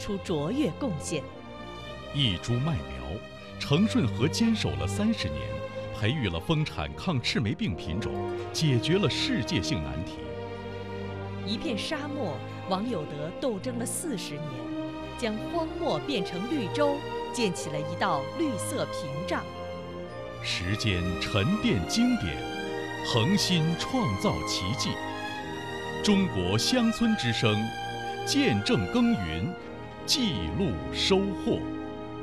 出卓越贡献。 一株麦苗，程顺和坚守了30年，培育了丰产抗赤霉病品种，解决了世界性难题。 一片沙漠，王有德斗争了40年，将荒漠变成绿洲，建起了一道绿色屏障。 时间沉淀经典，恒心创造奇迹。中国乡村之声，见证耕耘，记录收获。